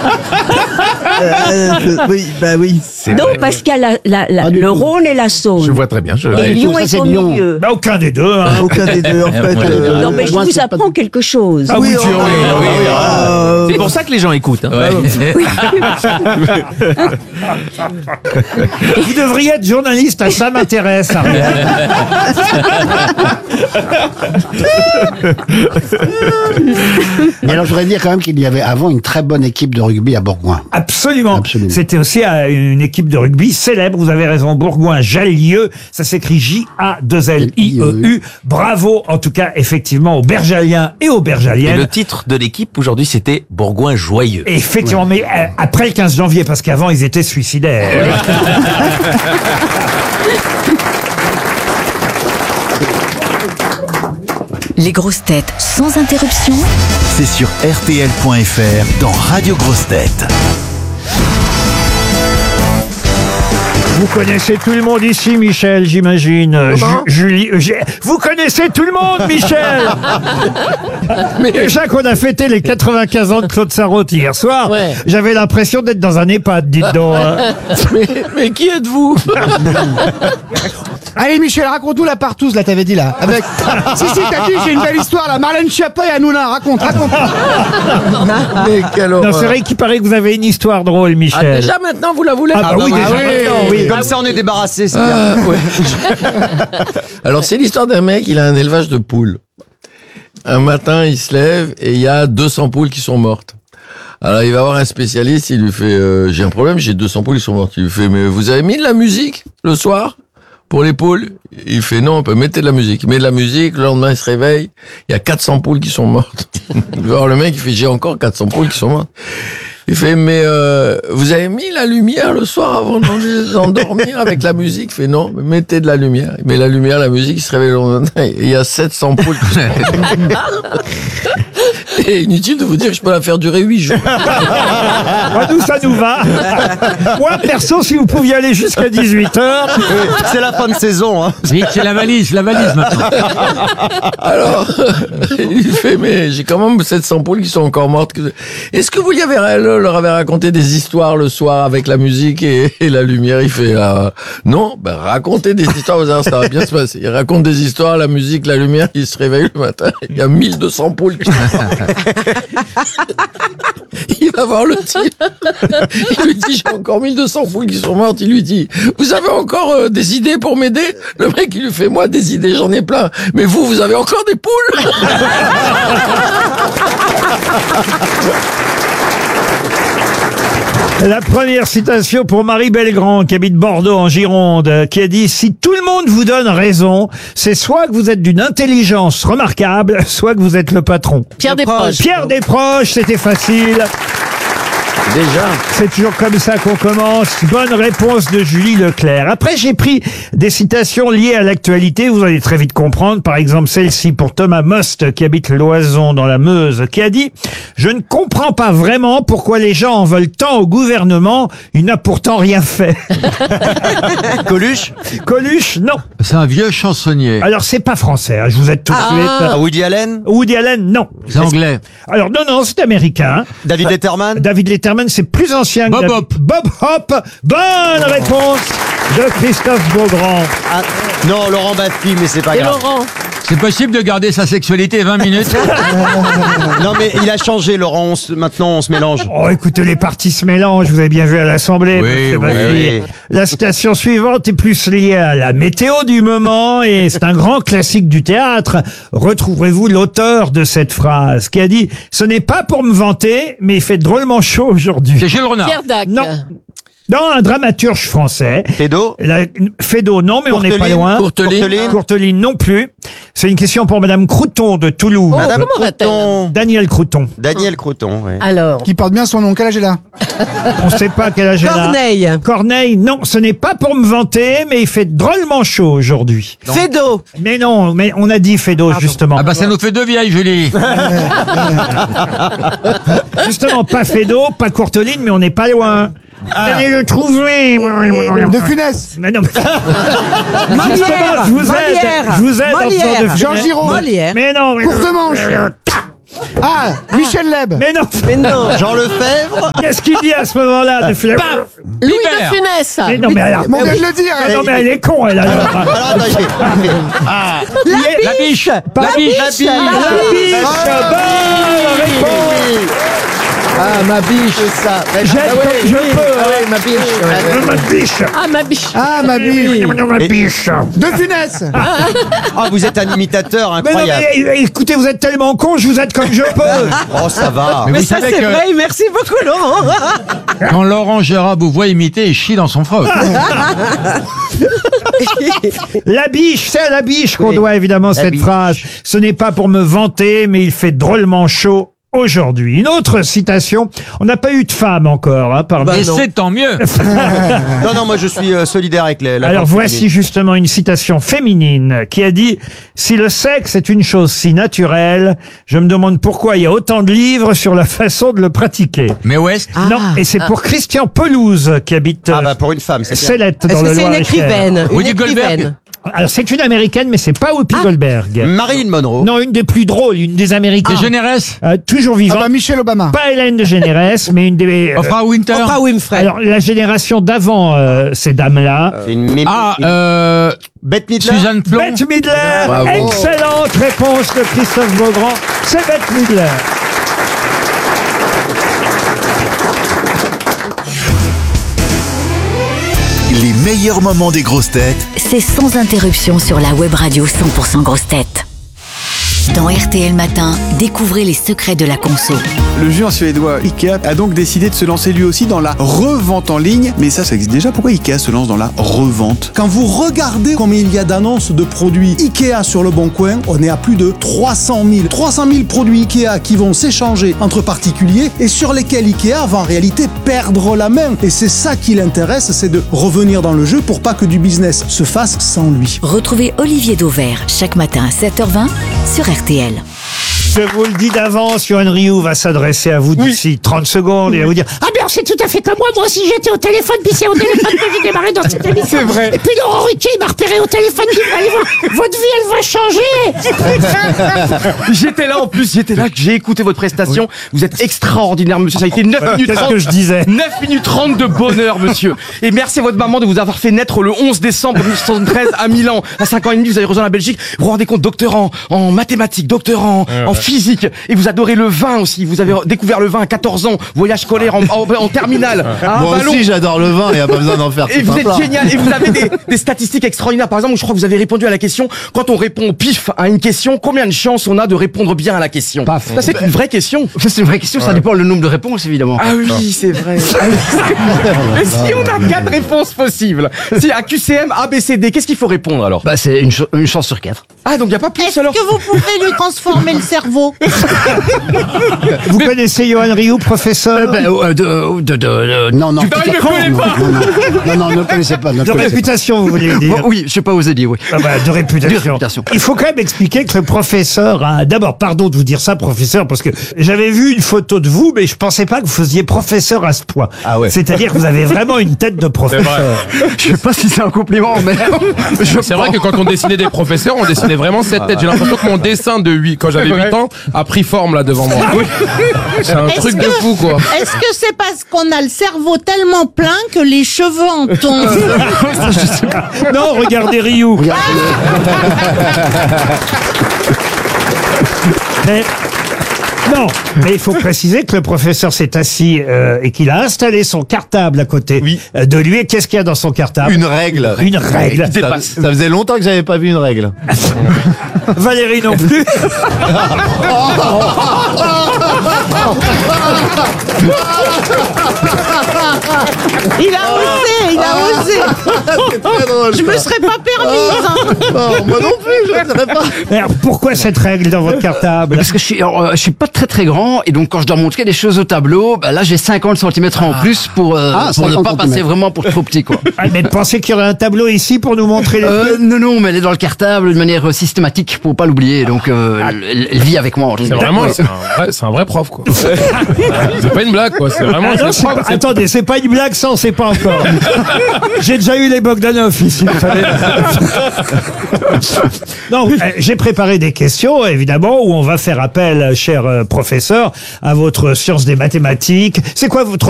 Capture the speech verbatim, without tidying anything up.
euh, oui, bah oui. C'est non, vrai. Parce qu'il y a la, la, la, ah, le Rhône et la Saône. Je vois très bien. Je... Et Lyon est au milieu. Bah, aucun des deux. Hein. Aucun des deux, en fait. Euh, non, mais je vous apprends quelque chose. Ah oui, oui, oh, oui, oh, oui, oui. oh, c'est pour ça que les gens écoutent. Hein. Ouais. Oui. Vous devriez être journaliste, à ça m'intéresse, Ariel. Mais alors, je voudrais dire quand même qu'il y avait avant une très bonne équipe de rugby à Bourgoin. Absolument. Absolument. C'était aussi une équipe de rugby célèbre, vous avez raison, Bourgoin-Jallieu. Ça s'écrit J A deux L I E U. Bravo, en tout cas, effectivement, aux Bergaliens et aux Bergaliennes. Et le titre de l'équipe, aujourd'hui, c'était Bourgoin-Joyeux. Effectivement, ouais. Mais euh, après le quinze janvier, parce qu'avant, ils étaient suicidaires. Les grosses têtes sans interruption. C'est sur R T L point F R dans Radio Grosses Têtes. Vous connaissez tout le monde ici, Michel, j'imagine. Ju- Julie, euh, vous connaissez tout le monde, Michel. Mais déjà qu'on a fêté les quatre-vingt-quinze ans de Claude Sarraute hier soir, ouais. J'avais l'impression d'être dans un EHPAD, dites donc. Hein. mais, mais qui êtes-vous? Allez, Michel, raconte-nous la partouze, là, t'avais dit, là. Avec... si, si, t'as dit, j'ai une belle histoire, là. Marlène Schiappa et Hanouna, raconte, raconte. Mais quelle non, c'est vrai qu'il paraît que vous avez une histoire drôle, Michel. Ah, déjà, maintenant, vous la voulez? Ah, bah, ah oui, bah, déjà, oui, maintenant, oui. Comme ça, on est débarrassé, c'est ah, bien. Ouais. Alors, c'est l'histoire d'un mec, il a un élevage de poules. Un matin, il se lève et il y a deux cents poules qui sont mortes. Alors, il va voir un spécialiste, il lui fait euh, « J'ai un problème, j'ai deux cents poules qui sont mortes. » Il lui fait « Mais vous avez mis de la musique le soir pour les poules ?» Il fait « Non, on peut mettre de la musique. » Il met de la musique, le lendemain, il se réveille, il y a quatre cents poules qui sont mortes. Il va voir le mec, il fait « J'ai encore quatre cents poules qui sont mortes. » Il fait, mais euh, vous avez mis la lumière le soir avant d'endormir avec la musique? Il fait, non, mais mettez de la lumière. Il met la lumière, la musique, il se réveille le lendemain. Il y a sept cents poules. Et inutile de vous dire que je peux la faire durer huit jours. Moi, nous, ça nous va. Moi, perso, si vous pouviez aller jusqu'à dix-huit heures. C'est la fin de saison, hein. Vite, c'est la valise, la valise maintenant. Alors, il fait, mais j'ai quand même sept cents poules qui sont encore mortes. Est-ce que vous y avez, leur avez raconté des histoires le soir avec la musique et, et la lumière? Il fait, euh, non, ben, racontez des histoires, vous allez, ça va bien se passer. Il raconte des histoires, la musique, la lumière, il se réveille le matin, il y a mille deux cents poules qui sont mortes. Il va voir le type. Il lui dit, j'ai encore mille deux cents poules qui sont mortes. Il lui dit, vous avez encore euh, des idées pour m'aider? Le mec, il lui fait, moi, des idées, j'en ai plein. Mais vous, vous avez encore des poules? La première citation pour Marie Belgrand, qui habite Bordeaux en Gironde, qui a dit « Si tout le monde vous donne raison, c'est soit que vous êtes d'une intelligence remarquable, soit que vous êtes le patron. » Pierre Desproges. Pierre Desproges, c'était facile. Déjà. C'est toujours comme ça qu'on commence. Bonne réponse de Julie Leclerc. Après, j'ai pris des citations liées à l'actualité. Vous allez très vite comprendre. Par exemple, celle-ci pour Thomas Most, qui habite Loison dans la Meuse, qui a dit « Je ne comprends pas vraiment pourquoi les gens en veulent tant au gouvernement. Il n'a pourtant rien fait. » Coluche? Coluche, non. C'est un vieux chansonnier. Alors, c'est pas français, hein, je vous aide tout de Ah. suite. Ah, Woody Allen? Woody Allen, non. C'est anglais. Alors, non, non, c'est américain. David Letterman? David Letterman, c'est plus ancien que Bob David- Hope. Bob Hope. Bonne réponse de Christophe Beaugrand. Ah, non, Laurent Baffy, mais c'est pas Et grave. Laurent. C'est possible de garder sa sexualité vingt minutes? Non, mais il a changé, Laurent. On se- maintenant, on se mélange. Oh, écoutez, les partis se mélangent, vous avez bien vu à l'Assemblée. Oui, monsieur oui, Baffy. oui. La citation suivante est plus liée à la météo du moment et c'est un grand classique du théâtre. Retrouverez-vous l'auteur de cette phrase qui a dit « Ce n'est pas pour me vanter, mais il fait drôlement chaud aujourd'hui. C'est Gilles Renard. Pierre Dac. » Non. Non, un dramaturge français. Fédo? La- Fédo, non, mais on n'est pas Courteline. loin. Courteline. Courteline. Courteline non plus. C'est une question pour Madame Crouton de Toulouse. Oh, Madame comment va-t-elle? Crouton. Daniel Crouton. Daniel Crouton, oui. Alors. Qui porte bien son nom. Quel âge elle a? On ne sait pas quel âge elle a. Corneille. Corneille, non, ce n'est pas pour me vanter, mais il fait drôlement chaud aujourd'hui. Fédo. Mais non, mais on a dit Fédo, justement. Ah bah ça nous fait deux vieilles, Julie. Justement, pas Fédo, pas Courteline, mais on n'est pas loin. Allez le trouver. De Funès. Mais non, mais- Molière. Justement, je vous aide. Molière. Je vous aide en faisant de Molière. Funès. Jean Giraud. Molière. Mais non, mais... Courtemanche. Ah, Michel Leb. Mais non. Mais non. Jean Lefebvre. Qu'est-ce qu'il dit à ce moment-là de Fleur Louis Libère. de Funès. Mais non, mais alors. On vient de le dire. Mais non, mais elle est con, elle, alors. Alors, attendez. Ah. La biche. La biche. La biche. La biche. Bonne réponse. Ah, ma biche. C'est ça. Mais- J'aide Ah ouais, comme je oui. peux. Ah ouais, ma biche. Ouais. Ma biche. Ah, ma biche. Ah, ma biche. Ma biche. De Funès. Ah, vous êtes un imitateur Mais non, incroyable. mais écoutez, vous êtes tellement con, je vous aide comme je peux. Oh, ça va. Mais vous savez que merci beaucoup, Laurent. quand Laurent Gérard vous voit imiter, il chie dans son froc. La biche, c'est à la biche qu'on Oui. doit évidemment La cette biche. phrase. Ce n'est pas pour me vanter, mais il fait drôlement chaud aujourd'hui. Une autre citation. On n'a pas eu de femme encore, hein, parmi Et c'est tant mieux. Non, non, moi je suis euh, solidaire avec les. la Alors tante voici féminine. justement une citation féminine qui a dit « Si le sexe est une chose si naturelle, je me demande pourquoi il y a autant de livres sur la façon de le pratiquer. Mais West. » Non, et c'est pour Christian Pelouse qui habite Ah, bah pour une femme, c'est bien. Célette dans le Loir-et-Cher. Woody Goldberg. Alors c'est une américaine, mais c'est pas Whoopi Goldberg. Marilyn Monroe. Non, une des plus drôles, une des américaines. C'est Généresse. Euh, toujours Ah vivante. bah Michelle Obama. Pas Hélène de Généresse, mais une des. euh, Oprah Winter. Winfrey. alors la génération d'avant euh, ces dames-là. C'est une mime- Ah, une- euh, Bette Midler. Suzanne Plon. Bette Midler. Bravo. Excellente réponse de Christophe Beaugrand. C'est Bette Midler. Les meilleurs moments des grosses têtes C'est sans interruption sur la web radio cent pour cent grosses têtes. Dans R T L Matin, découvrez les secrets de la conso. Le géant suédois Ikea a donc décidé de se lancer lui aussi dans la revente en ligne. Mais ça, ça existe déjà. Pourquoi Ikea se lance dans la revente? Quand vous regardez combien il y a d'annonces de produits Ikea sur le Bon Coin, on est à plus de trois cent mille. trois cent mille produits Ikea qui vont s'échanger entre particuliers et sur lesquels Ikea va en réalité perdre la main. Et c'est ça qui l'intéresse, c'est de revenir dans le jeu pour pas que du business se fasse sans lui. Retrouvez Olivier Dauvert chaque matin à sept heures vingt sur R T L. Je vous le dis d'avance, Yoann Rioux va s'adresser à vous d'ici trente secondes et va vous dire « Ah bien, c'est tout à fait comme moi, moi aussi j'étais au téléphone, puis c'est au téléphone que j'ai démarré dans cette émission. C'est vrai. Et puis Laurent Ruquier, il m'a repéré au téléphone, il m'a dit « Votre vie, elle va changer !» J'étais là en plus, j'étais là, que j'ai écouté votre prestation. Vous êtes extraordinaire, monsieur. Ça a été neuf minutes Qu'est-ce trente. que je disais neuf minutes trente de bonheur, monsieur. Et merci à votre maman de vous avoir fait naître le onze décembre mille neuf cent soixante-treize à Milan. À cinq ans et demi, vous avez rejoint la Belgique. Vous vous rendez compte, docteur en, en mathématiques, docteur en, en physique. Et vous adorez le vin aussi. Vous avez découvert le vin à quatorze ans. Voyage scolaire en, en, en terminale. À un Moi ballon. aussi, j'adore le vin, il n'y a pas besoin d'en faire Et tout vous un êtes plat. génial. Et vous avez des, des statistiques extraordinaires. Par exemple, je crois que vous avez répondu à la question, quand on répond au pif à une question, combien de chances on a de répondre bien à la question? Paf. Ça, c'est une vraie question. Ça, c'est une vraie question, ça dépend le nombre de réponses, évidemment. Ah oui, c'est vrai. Ah oui, c'est- Mais si on a quatre réponses possibles, si à Q C M, A, B, C, D, qu'est-ce qu'il faut répondre alors? Bah, c'est une, ch- une chance sur quatre. Ah, donc il n'y a pas plus Est-ce alors? que vous pouvez lui transformer le cerveau? Vous connaissez Yoann Rioux, professeur Bah, euh, de, de, de, de- Non, non. Tu ne le connais non, pas. non, non, non, non, ne le connaissez pas. Ne le De connaissez pas. réputation, vous voulez dire Bon, oui, je sais pas oser dire, oui. Ah bah, de réputation. De réputation. Il faut quand même expliquer que le professeur a... D'abord, pardon de vous dire ça, professeur, parce que j'avais vu une photo de vous, mais je pensais pas que vous faisiez professeur à ce point. Ah ouais. C'est-à-dire que vous avez vraiment une tête de professeur. Je sais pas si c'est un compliment, mais je C'est vrai que quand on dessinait des professeurs, on dessinait vraiment cette tête. J'ai l'impression que mon dessin de huit, quand j'avais huit ans, a pris forme là devant moi. C'est un Est-ce truc de que- fou quoi. Est-ce que c'est parce qu'on a le cerveau tellement plein que les cheveux en tombent? Non, regardez Rioux. Mais... Non, mais il faut préciser que le professeur s'est assis euh, et qu'il a installé son cartable à côté euh, de lui. Et qu'est-ce qu'il y a dans son cartable? Une règle. Une règle. Ça, ça faisait longtemps que j'avais pas vu une règle. Valérie non plus. Il a osé, il a osé. C'est très drôle. Je me serais pas permise. hein. Oh, moi non plus, je ne serais pas. Alors, pourquoi cette règle dans votre cartable? parce que je suis, euh, je suis pas très très grand et donc quand je dois montrer des choses au tableau, bah là j'ai cinquante centimètres en plus pour, euh, Ah, pour ne cinquante pas passer centimètres. vraiment pour trop petit quoi. Ah, mais pensez qu'il y aurait un tableau ici pour nous montrer les Euh, trucs? non non mais elle est dans le cartable de manière euh, systématique pour pas l'oublier donc euh, elle, elle vit avec moi. en C'est général. vraiment, c'est un vrai, c'est un vrai prof quoi. C'est pas une blague quoi. C'est vraiment. Ah non, c'est c'est prof, pas- c'est- attendez, c'est pas une blague, ça on sait pas encore. J'ai déjà eu les Bogdanov ici. vous savez. Non, euh, j'ai préparé des questions, évidemment, où on va faire appel, cher euh, professeur, à votre science des mathématiques. C'est quoi votre